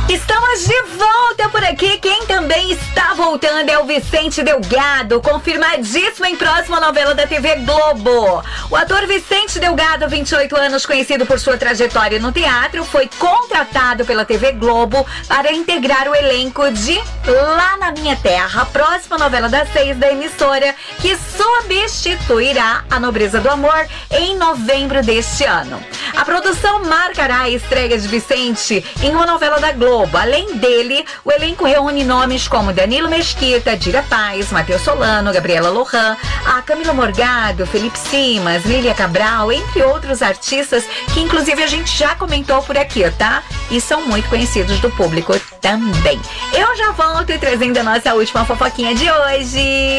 Estamos de volta por aqui. Quem também está voltando é o Vicente Delgado, confirmadíssimo em próxima novela da TV Globo. O ator Vicente Delgado, 28 anos, conhecido por sua trajetória no teatro, foi contratado pela TV Globo para integrar o elenco de Lá na Minha Terra, a próxima novela das 6 da emissora, que substituirá A Nobreza do Amor em novembro deste ano. A produção marcará a estreia de Vicente em uma novela da Globo. Além dele, o elenco reúne nomes como Danilo Mesquita, Dira Paz, Matheus Solano, Gabriela Lohan, a Camila Morgado, Felipe Simas, Lília Cabral, entre outros artistas que inclusive a gente já comentou por aqui, tá? E são muito conhecidos do público também. Eu já volto trazendo a nossa última fofoquinha de hoje.